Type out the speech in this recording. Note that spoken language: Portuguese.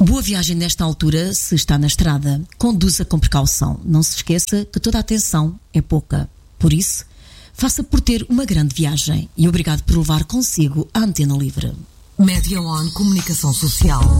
Boa viagem nesta altura se está na estrada. Conduza com precaução. Não se esqueça que toda a atenção é pouca. Por isso, faça por ter uma grande viagem e obrigado por levar consigo a Antena Livre. Média One Comunicação Social.